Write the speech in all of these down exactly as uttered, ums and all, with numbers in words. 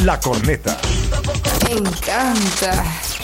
La Corneta. Me encanta.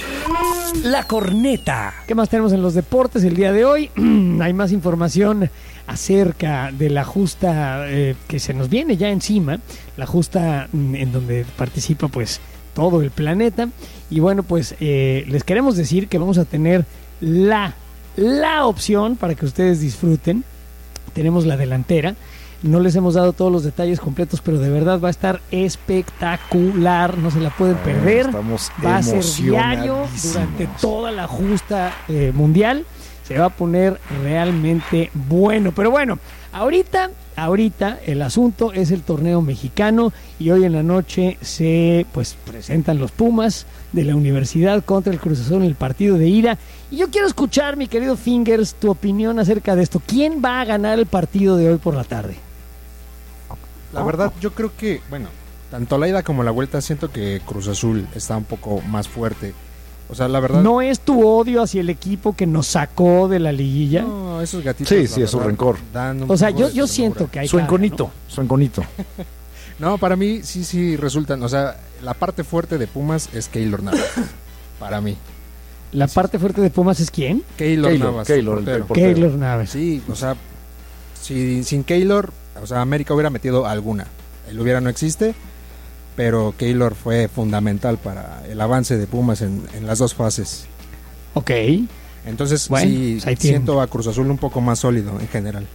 La Corneta. ¿Qué más tenemos en los deportes el día de hoy? Hay más información acerca de la justa eh, que se nos viene ya encima, la justa en donde participa pues todo el planeta. Y bueno, pues eh, les queremos decir que vamos a tener la, la opción para que ustedes disfruten. Tenemos la delantera. No les hemos dado todos los detalles completos, pero de verdad va a estar espectacular. No se la pueden perder. Estamos Va a ser diario durante toda la justa eh, mundial. Se va a poner realmente bueno. Pero bueno, ahorita, ahorita el asunto es el torneo mexicano y hoy en la noche se pues presentan los Pumas de la Universidad contra el Cruz Azul en el partido de ida. Y yo quiero escuchar, mi querido Fingers, tu opinión acerca de esto. ¿Quién va a ganar el partido de hoy por la tarde? La verdad, yo creo que, bueno, tanto la ida como la vuelta siento que Cruz Azul está un poco más fuerte. O sea, la verdad... ¿No es tu odio hacia el equipo que nos sacó de la liguilla? No, esos gatitos... Sí, sí, es su rencor. O sea, yo, yo siento que hay... Su enconito, ¿no? Su enconito. No, para mí sí, sí resultan... O sea, la parte fuerte de Pumas es Keylor Navas. Para mí. ¿La sí. parte fuerte de Pumas es quién? Keylor, Keylor Navas. Keylor, el el Keylor Navas. Sí, o sea, si, sin Keylor... O sea, América hubiera metido alguna. El hubiera no existe, pero Keylor fue fundamental para el avance de Pumas en, en las dos fases. Ok. Entonces, bueno, sí, pues siento a Cruz Azul un poco más sólido en general.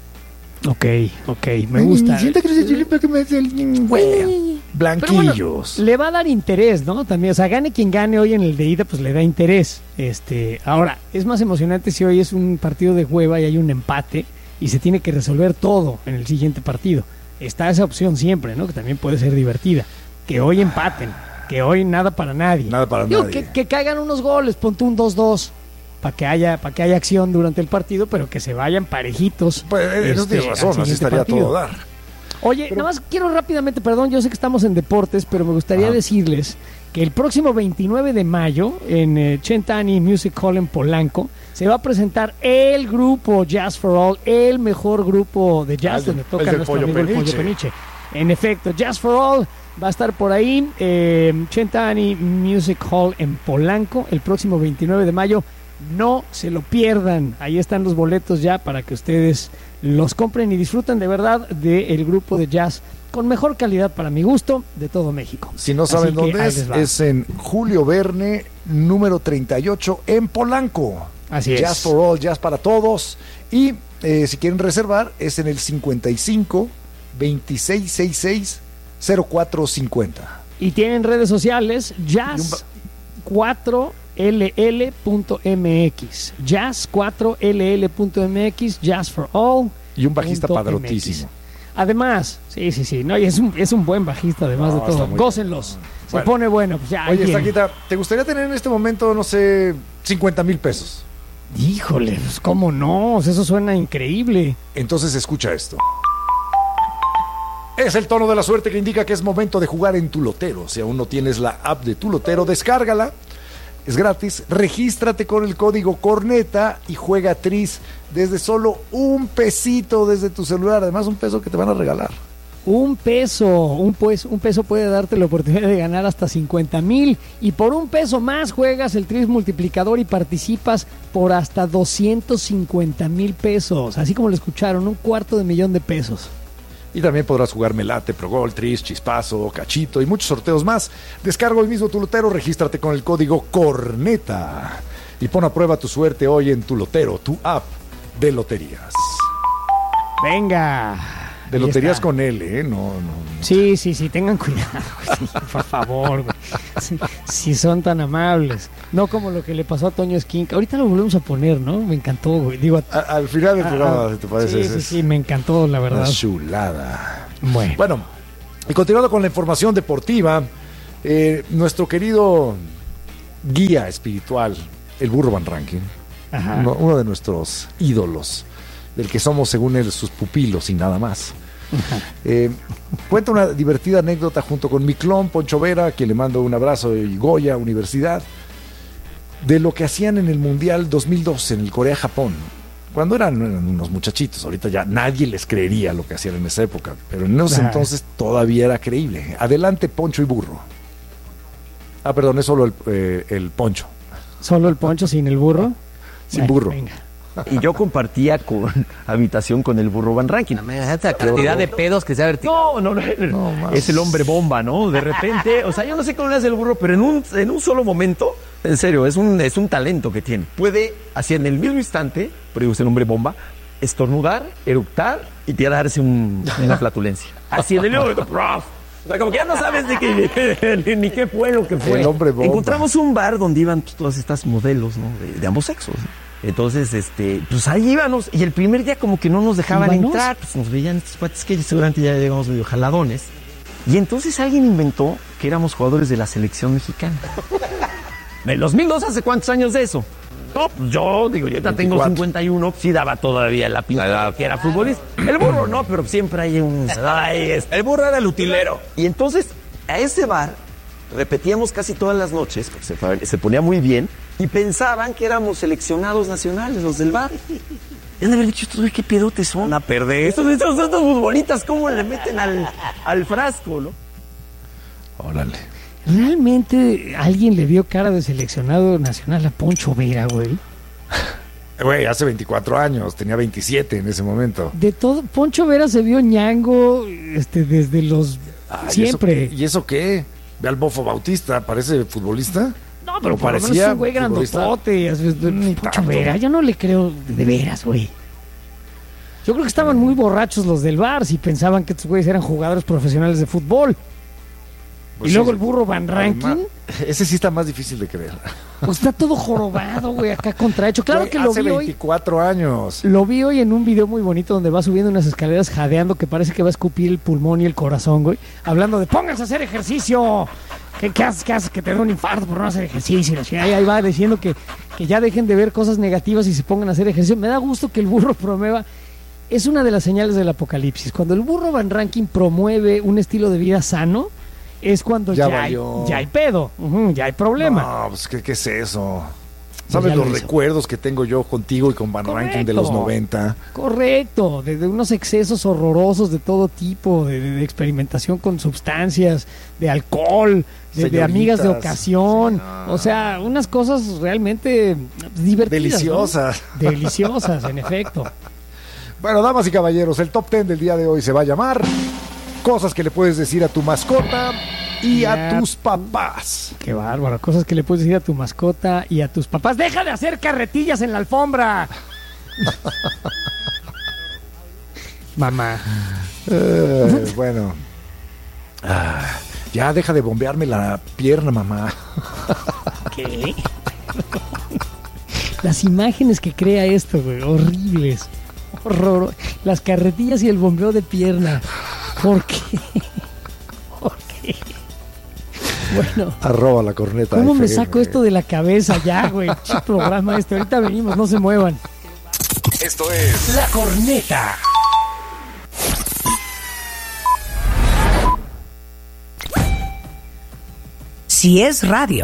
Ok, ok, me gusta. Siento Cruz Azul porque me hace el güey. Blanquillos. Bueno, le va a dar interés, ¿no? También, o sea, gane quien gane hoy en el de ida, pues le da interés. Este, ahora, es más emocionante si hoy es un partido de hueva y hay un empate y se tiene que resolver todo en el siguiente partido. Está esa opción siempre, ¿no? Que también puede ser divertida. Que hoy empaten, que hoy nada para nadie. Nada para Digo, nadie. Que, que caigan unos goles, ponte un dos dos para que haya para que haya acción durante el partido, pero que se vayan parejitos. Pues eso este, tienes razón, así estaría partido. todo dar. Oye, Pero... nada más quiero rápidamente, perdón, yo sé que estamos en deportes, pero me gustaría Ajá. decirles que el próximo veintinueve de mayo en eh, Centani Music Hall en Polanco se va a presentar el grupo Jazz for All, el mejor grupo de jazz, Ah, donde el toca del nuestro Pollo amigo el Pollo Peniche. Peniche. En efecto, Jazz for All va a estar por ahí, eh, Centani Music Hall en Polanco, el próximo veintinueve de mayo. No se lo pierdan, ahí están los boletos ya para que ustedes los compren y disfruten de verdad del grupo de jazz con mejor calidad para mi gusto de todo México. Si no saben Así que dónde ahí es, les va. es en Julio Verne, número treinta y ocho, en Polanco. Así es. Jazz for All, Jazz para todos. Y eh, si quieren reservar, es en el cincuenta y cinco, veintiséis sesenta y seis, cero cuatro cincuenta. Y tienen redes sociales, jazz cuatro L L punto M X, jazz cuatro L L punto M X, Jazz for All. Y un bajista punto padrotísimo. M X. Además, sí, sí, sí, no, y es un, es un buen bajista además No, de todo. está muy Gócenlos. bueno. Se Bueno. pone bueno, pues ya. ahí Oye, tienen. Estaquita, ¿te gustaría tener en este momento, no sé, cincuenta mil pesos? Híjole, pues cómo no, o sea, eso suena increíble. Entonces escucha esto. Es el tono de la suerte que indica que es momento de jugar en tu lotero. Si aún no tienes la app de tu lotero, descárgala. Es gratis. Regístrate con el código Corneta y juega Tris desde solo un pesito desde tu celular. Además, un peso que te van a regalar. Un peso, un, pues, un peso puede darte la oportunidad de ganar hasta cincuenta mil y por un peso más juegas el Tris multiplicador y participas por hasta doscientos cincuenta mil pesos, así como lo escucharon, un cuarto de millón de pesos. Y también podrás jugar Melate, Progol, Tris, Chispazo, Cachito y muchos sorteos más. Descarga hoy mismo tu lotero, regístrate con el código Corneta y pon a prueba tu suerte hoy en tu lotero, tu app de loterías. Venga. De Ahí loterías está. con L, ¿eh? No, no, no. Sí, sí, sí, tengan cuidado, sí, por favor, güey. Sí, si son tan amables. No como lo que le pasó a Toño Esquinca. Ahorita lo volvemos a poner, ¿no? Me encantó, güey. Digo, A- al final del ah, programa, ah, ¿te parece? Sí, sí, Es sí, me encantó, la una verdad. chulada. Bueno. Bueno, y continuando con la información deportiva, eh, nuestro querido guía espiritual, el Burro Van Rankin, Ajá. uno, uno de nuestros ídolos, del que somos según él sus pupilos y nada más. Eh, cuenta una divertida anécdota junto con mi clon Poncho Vera, a quien le mando un abrazo, y Goya Universidad, de lo que hacían en el Mundial dos mil dos en el Corea-Japón. Cuando eran, eran unos muchachitos, ahorita ya nadie les creería lo que hacían en esa época, pero en esos Ah. entonces todavía era creíble. Adelante, Poncho y Burro. Ah, perdón, es solo el, eh, el Poncho, Solo el Poncho sin el burro. sin Bueno, burro. venga. Y yo compartía con habitación con el burro Van Rankin. Esa cantidad de pedos que se ha vertido. No, no, no, No, más. es el hombre bomba, ¿no? De repente, o sea, yo no sé cómo le hace el burro, pero en un, en un solo momento, en serio, es un, es un talento que tiene. Puede, así en el mismo instante, pero digo, es el hombre bomba, estornudar, eructar y tirarse un, una flatulencia. Así en el prof. O sea, como que ya no sabes de qué, ni, ni qué fue lo que fue. El hombre bomba. Encontramos un bar donde iban todas estas modelos, ¿no? De, de ambos sexos. Entonces, este, pues ahí íbamos, y el primer día como que no nos dejaban ¿Íbamos? entrar, pues nos veían estos cuates que seguramente ya llegamos medio jaladones. Y entonces alguien inventó que éramos jugadores de la selección mexicana. ¿En dos mil dos hace cuántos años de eso? No, pues yo, digo, yo ya tengo veinticuatro. cincuenta y uno, sí daba todavía la pinta de que era futbolista. El burro no, pero siempre hay un... Ay, es- El burro era el utilero. Y entonces, a ese bar, repetíamos casi todas las noches, porque se, fa- se ponía muy bien, y pensaban que éramos seleccionados nacionales, los del bar. Y han de haber dicho, estos güey, qué pedotes son. A perder. Estos, estos, estos futbolistas, ¿cómo le meten al, al frasco, no? Órale. ¿Realmente alguien le vio cara de seleccionado nacional a Poncho Vera, güey? Güey, hace veinticuatro años, tenía veintisiete en ese momento. De todo, Poncho Vera se vio ñango este, desde los... Ay, ¿y siempre. eso- ¿Y eso qué? Ve al Bofo Bautista, ¿parece futbolista? No, pero ¿O por lo menos parecía es un güey futbolista? grandotote. es- es- Ni Poncho tanto. Vera, yo no le creo de veras, güey. Yo creo que estaban muy borrachos los del bar si pensaban que estos güeyes eran jugadores profesionales de fútbol. Pues y luego sí, el burro Van Rankin, además, ese sí está más difícil de creer. pues está todo jorobado, güey, acá contrahecho. Claro Güey, que lo hace vi hoy. veinticuatro años. Lo vi hoy en un video muy bonito donde va subiendo unas escaleras jadeando que parece que va a escupir el pulmón y el corazón, güey. Hablando de pónganse a hacer ejercicio. ¿Qué, qué haces? ¿Qué haces? Que te da un infarto por no hacer ejercicio. Y la chingada. Ahí, ahí va diciendo que, que ya dejen de ver cosas negativas y se pongan a hacer ejercicio. Me da gusto que el burro promueva. Es una de las señales del apocalipsis. Cuando el burro Van Rankin promueve un estilo de vida sano, es cuando Ya ya, hay, valió. ya hay pedo, ujú, ya hay problema. No, pues ¿qué, qué es eso? Pues ¿Sabes ya los lo hizo. recuerdos que tengo yo contigo y con Van Rankin de los Correcto. noventa? Correcto, de, de unos excesos horrorosos de todo tipo, de, de- de experimentación con sustancias, de alcohol, de, de Señoritas. amigas de ocasión, Sí, no. o sea, unas cosas realmente divertidas. Deliciosas. ¿no? Deliciosas, en efecto. Bueno, damas y caballeros, el top ten del día de hoy se va a llamar Cosas que le puedes decir a tu mascota y a Ya. tus papás. Qué bárbaro, cosas que le puedes decir a tu mascota y a tus papás. ¡Deja de hacer carretillas en la alfombra! Mamá. Eh, bueno. Ah, ya deja de bombearme la pierna, mamá. ¿Qué? Las imágenes que crea esto, güey, horribles. Horror. Las carretillas y el bombeo de pierna. ¿Por qué? ¿Por qué? Bueno, Arroba la corneta. ¿cómo me F M. saco esto de la cabeza ya, güey? Che programa este. Ahorita venimos, no se muevan. Esto es La corneta. Si es radio.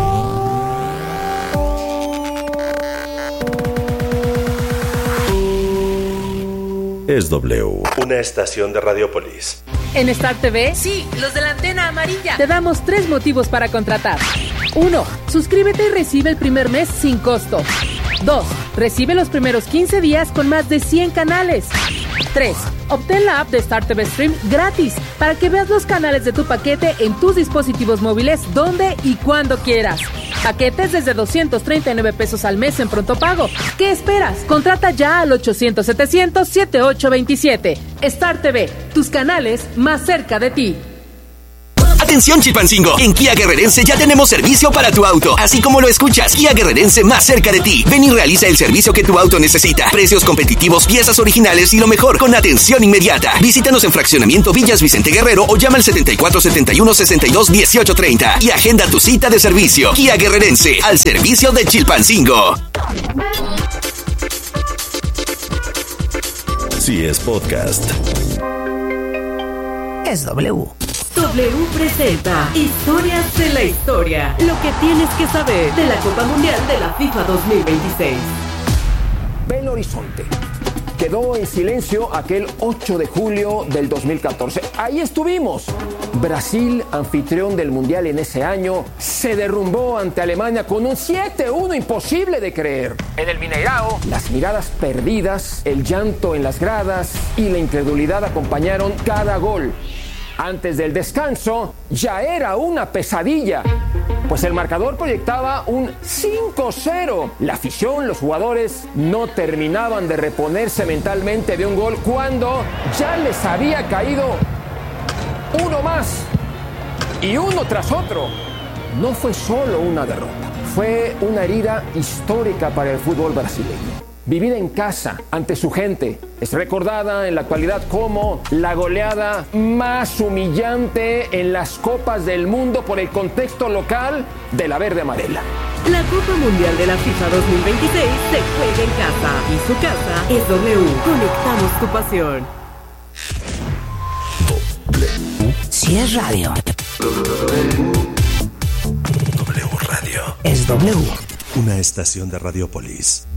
Es W, una estación de Radiopolis. En Star T V, Sí, los de la antena amarilla. te damos tres motivos para contratar. uno. Suscríbete y recibe el primer mes sin costo. dos. Recibe los primeros quince días con más de cien canales. tres. Obtén la app de Star T V Stream gratis para que veas los canales de tu paquete en tus dispositivos móviles donde y cuando quieras. Paquetes desde doscientos treinta y nueve pesos al mes en pronto pago. ¿Qué esperas? Contrata ya al ochocientos setecientos setenta y ocho veintisiete. Star T V, tus canales más cerca de ti. Atención Chilpancingo, en Kia Guerrerense ya tenemos servicio para tu auto, así como lo escuchas, Kia Guerrerense más cerca de ti. Ven y realiza el servicio que tu auto necesita. Precios competitivos, piezas originales y lo mejor, con atención inmediata. Visítanos en Fraccionamiento Villas Vicente Guerrero o llama al setenta y cuatro setenta y uno sesenta y dos dieciocho treinta y agenda tu cita de servicio. Kia Guerrerense, al servicio de Chilpancingo. Si es podcast. Es W. W presenta Historias de la Historia. Lo que tienes que saber de la Copa Mundial de la FIFA dos mil veintiséis. Ve el horizonte. Quedó en silencio aquel ocho de julio del dos mil catorce. Ahí estuvimos. Brasil, anfitrión del Mundial en ese año, se derrumbó ante Alemania con un siete uno imposible de creer. En el Mineirao, las miradas perdidas, el llanto en las gradas y la incredulidad acompañaron cada gol. Antes del descanso, ya era una pesadilla, pues el marcador proyectaba un cinco cero. La afición, los jugadores, no terminaban de reponerse mentalmente de un gol cuando ya les había caído uno más y uno tras otro. No fue solo una derrota, fue una herida histórica para el fútbol brasileño. Vivida en casa, ante su gente, es recordada en la actualidad como la goleada más humillante en las Copas del Mundo por el contexto local de la verde amarela. La Copa Mundial de la FIFA dos mil veintiséis se juega en casa y su casa es W. Conectamos tu pasión. Si es radio, W Radio. es W. Una estación de Radiopolis.